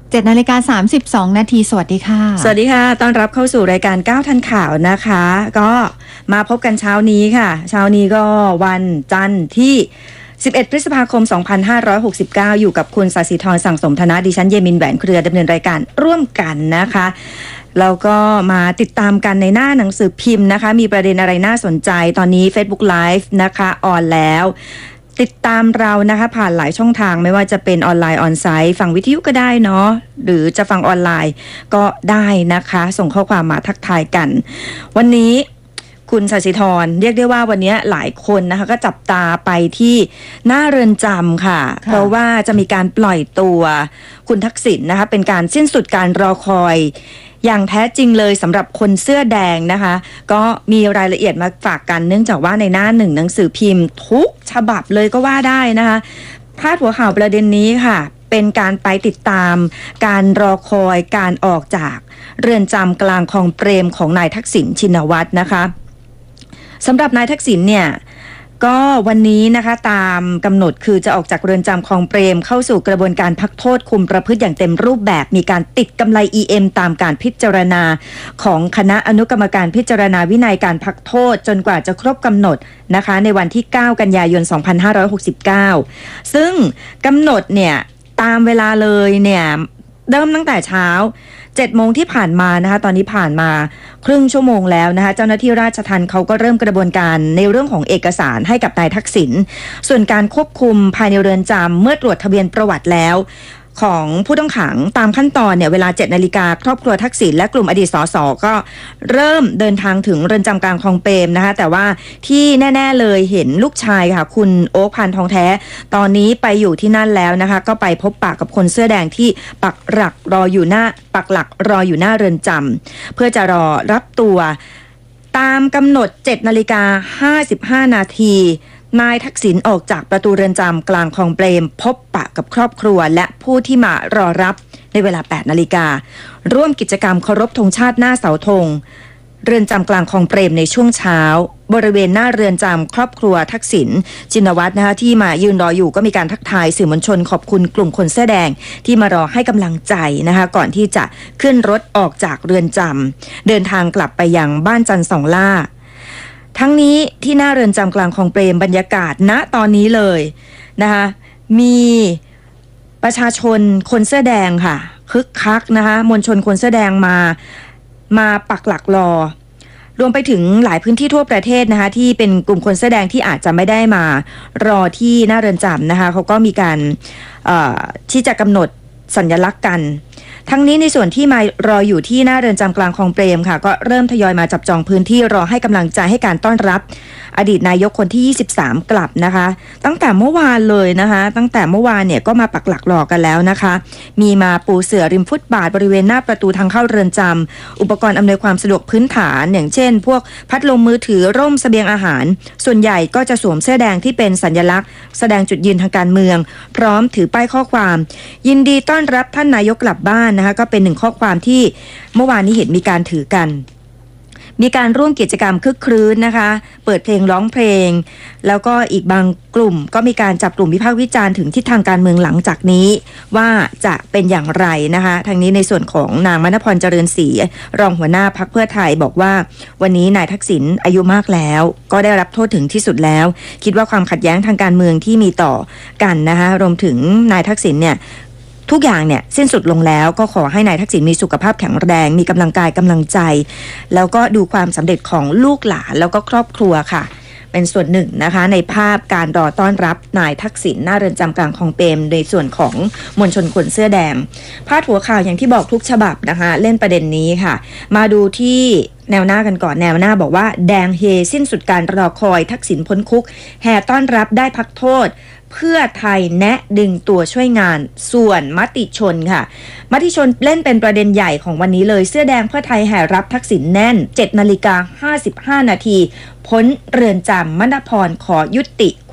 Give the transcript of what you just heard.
7:32 นาทีสวัสดีค่ะสวัสดีค่ะต้อนรับเข้าสู่รายการ9ทันข่าวนะคะก็มาพบกันเช้านี้ค่ะเช้านี้ก็วันจันทร์ที่11 พฤษภาคม 2569 อยู่กับคุณศศิธรสั่งสมธนะดิฉันเยมินแหวนเครือดำเนินรายการร่วมกันนะคะแล้วก็มาติดตามกันในหน้าหนังสือพิมพ์นะคะมีประเด็นอะไรน่าสนใจตอนนี้ Facebook Live นะคะออนแล้วติดตามเรานะคะผ่านหลายช่องทางไม่ว่าจะเป็นออนไลน์ออนไซต์ฟังวิทยุก็ได้เนาะหรือจะฟังออนไลน์ก็ได้นะคะส่งข้อความมาทักทายกันวันนี้คุณศศิธรเรียกได้ว่าวันนี้หลายคนนะคะก็จับตาไปที่หน้าเรือนจำค่ะเพราะว่าจะมีการปล่อยตัวคุณทักษิณนะคะเป็นการสิ้นสุดการรอคอยอย่างแท้จริงเลยสำหรับคนเสื้อแดงนะคะก็มีรายละเอียดมาฝากกันเนื่องจากว่าในหน้าหนึ่งหนังสือพิมพ์ทุกฉบับเลยก็ว่าได้นะคะพาดหัวข่าวประเด็นนี้ค่ะเป็นการไปติดตามการรอคอยการออกจากเรือนจำกลางคลองเปรมของนายทักษิณชินวัตรนะคะสำหรับนายทักษิณเนี่ยก็วันนี้นะคะตามกำหนดคือจะออกจากเรือนจำคลองเปรมเข้าสู่กระบวนการพักโทษคุมประพฤติอย่างเต็มรูปแบบมีการติดกำไร EM ตามการพิจารณาของคณะอนุกรรมการพิจารณาวินัยการพักโทษจนกว่าจะครบกำหนดนะคะในวันที่9กันยายน2569ซึ่งกำหนดเนี่ยตามเวลาเลยเนี่ยเริ่มตั้งแต่เช้า7 โมงที่ผ่านมานะคะตอนนี้ผ่านมาครึ่งชั่วโมงแล้วนะคะเจ้าหน้าที่ราชทัณฑ์เขาก็เริ่มกระบวนการในเรื่องของเอกสารให้กับนายทักษิณส่วนการควบคุมภายในเรือนจำเมื่อตรวจทะเบียนประวัติแล้วของผู้ต้องขังตามขั้นตอนเนี่ยเวลา 7 นาฬิกาครอบครัวทักษิณและกลุ่มอดีตสสก็เริ่มเดินทางถึงเรือนจำกลางคลองเปรมนะคะแต่ว่าที่แน่ๆเลยเห็นลูกชายค่ะคุณโอ๊คพานทองแท้ตอนนี้ไปอยู่ที่นั่นแล้วนะคะก็ไปพบปะกับคนเสื้อแดงที่ปักหลักรออยู่หน้าเรือนจำเพื่อจะรอรับตัวตามกำหนด 7:55 นาทีนายทักษิณออกจากประตูเรือนจำกลางคลองเปรมพบปะกับครอบครัวและผู้ที่มารอรับในเวลา 8 นาฬิการ่วมกิจกรรมเคารพธงชาติหน้าเสาธงเรือนจำกลางคลองเปรมในช่วงเช้าบริเวณหน้าเรือนจำครอบครัวทักษิณชินวัตรนะคะที่มายืนรออยู่ก็มีการทักทายสื่อมวลชนขอบคุณกลุ่มคนเสื้อแดงที่มารอให้กำลังใจนะคะก่อนที่จะขึ้นรถออกจากเรือนจำเดินทางกลับไปยังบ้านจันทร์สองล่าทั้งนี้ที่หน้าเรือนจำกลางคลองเปรมบรรยากาศณตอนนี้เลยนะคะมีประชาชนคนเสื้อแดงค่ะคึกคักนะคะมวลชนคนเสื้อแดงมาปักหลักรวมไปถึงหลายพื้นที่ทั่วประเทศนะคะที่เป็นกลุ่มคนเสื้อแดงที่อาจจะไม่ได้มารอที่หน้าเรือนจำนะคะเขาก็มีการที่จะกำหนดสัญลักษณ์กันทั้งนี้ในส่วนที่มารออยู่ที่หน้าเรือนจำกลางคลองเปรมค่ะก็เริ่มทยอยมาจับจองพื้นที่รอให้กำลังใจให้การต้อนรับอดีตนายกคนที่23กลับนะคะตั้งแต่เมื่อวานเลยนะคะตั้งแต่เมื่อวานเนี่ยก็มาปักหลักรอกันแล้วนะคะมีมาปูเสื่อริมฟุตบาทบริเวณหน้าประตูทางเข้าเรือนจำอุปกรณ์อำนวยความสะดวกพื้นฐานอย่างเช่นพวกพัดลมมือถือร่มเสบียงอาหารส่วนใหญ่ก็จะสวมเสื้อแดงที่เป็นสัญลักษณ์แสดงจุดยืนทางการเมืองพร้อมถือป้ายข้อความยินดีต้อนรับท่านนายกกลับบ้านนะคะก็เป็นหนึ่งข้อความที่เมื่อวานนี้เห็นมีการถือกันมีการร่วมกิจกรรมคึกครื้นนะคะเปิดเพลงร้องเพลงแล้วก็อีกบางกลุ่มก็มีการจับกลุ่มวิพากษ์วิจารณ์ถึงทิศทางการเมืองหลังจากนี้ว่าจะเป็นอย่างไรนะคะทางนี้ในส่วนของนางมณพรเจริญศรีรองหัวหน้าพรรคเพื่อไทยบอกว่าวันนี้นายทักษิณอายุมากแล้วก็ได้รับโทษถึงที่สุดแล้วคิดว่าความขัดแย้งทางการเมืองที่มีต่อกันนะคะรวมถึงนายทักษิณเนี่ยทุกอย่างเนี่ยสิ้นสุดลงแล้วก็ขอให้นายทักษิณมีสุขภาพแข็งแรงมีกำลังกายกำลังใจแล้วก็ดูความสำเร็จของลูกหลานแล้วก็ครอบครัวค่ะเป็นส่วนหนึ่งนะคะในภาพการรอต้อนรับนายทักษิณหน้าเรือนจำกลางคลองเปรมในส่วนของมวลชนคนเสื้อแดงพาดหัวข่าวอย่างที่บอกทุกฉบับนะคะเล่นประเด็นนี้ค่ะมาดูที่แนวหน้ากันก่อนแนวหน้าบอกว่าแดงเฮสิ้นสุดการรอคอยทักษิณพ้นคุกแห่ต้อนรับได้พักโทษเพื่อไทยแนะดึงตัวช่วยงานส่วนมติชนค่ะมติชนเล่นเป็นประเด็นใหญ่ของวันนี้เลยเสื้อแดงเพื่อไทยแห่รับทักษิณแน่น 7:55 นาทีพ้นเรือนจำมณพรขอยุติ